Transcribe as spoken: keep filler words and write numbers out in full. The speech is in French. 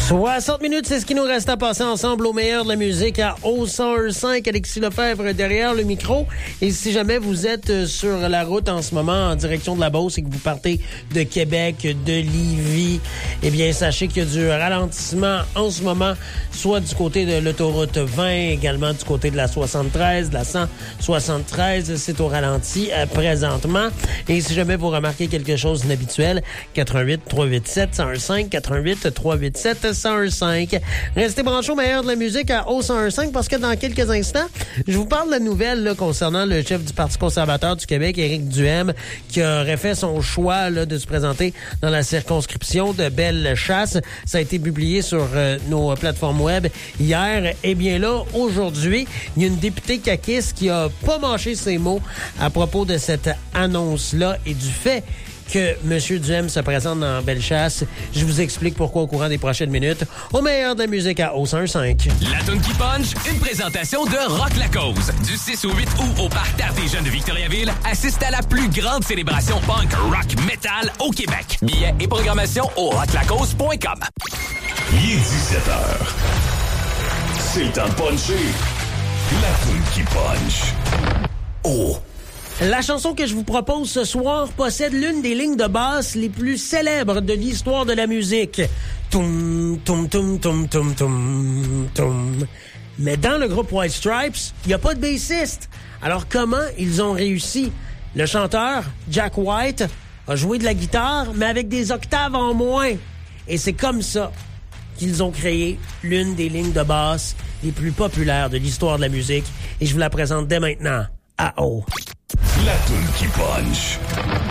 soixante minutes, c'est ce qui nous reste à passer ensemble au meilleur de la musique à O cent un cinq. Alexis Lefebvre derrière le micro. Et si jamais vous êtes sur la route en ce moment en direction de la Beauce et que vous partez de Québec, de Lévis, eh bien, sachez qu'il y a du ralentissement en ce moment, soit du côté de l'autoroute vingt, également du côté de la soixante-treize, de la cent soixante-treize. C'est au ralenti euh, présentement. Et si jamais vous remarquez quelque chose d'inhabituel, quatre un huit, trois huit sept, un zéro un cinq, quatre un huit, trois huit sept, un zéro un cinq. Restez branchés au meilleur de la musique à O cent un cinq parce que dans quelques instants, je vous parle de la nouvelle là, concernant le chef du Parti conservateur du Québec, Éric Duhaime, qui aurait fait son choix là, de se présenter dans la circonscription de Bellechasse. Ça a été publié sur euh, nos plateformes web hier. Eh bien là, aujourd'hui, il y a une députée caquiste qui a pas mâché ses mots à propos de cette annonce-là et du fait que M. Duhaime se présente dans Bellechasse. Je vous explique pourquoi au courant des prochaines minutes. Au meilleur de la musique à O cent un cinq. La toune qui punch, une présentation de Rock la Cause. Du six au huit août au Parc d'Art des Jeunes de Victoriaville, assiste à la plus grande célébration punk, rock, metal au Québec. Billets et programmation au rock la cause point com. Il est dix-sept heures. C'est le temps de puncher. La toune qui punch. Oh! La chanson que je vous propose ce soir possède l'une des lignes de basse les plus célèbres de l'histoire de la musique. Toum, toum, toum, toum, toum, toum, toum. Mais dans le groupe White Stripes, il n'y a pas de bassiste. Alors comment ils ont réussi? Le chanteur, Jack White, a joué de la guitare, mais avec des octaves en moins. Et c'est comme ça qu'ils ont créé l'une des lignes de basse les plus populaires de l'histoire de la musique. Et je vous la présente dès maintenant à O. La toune qui punch.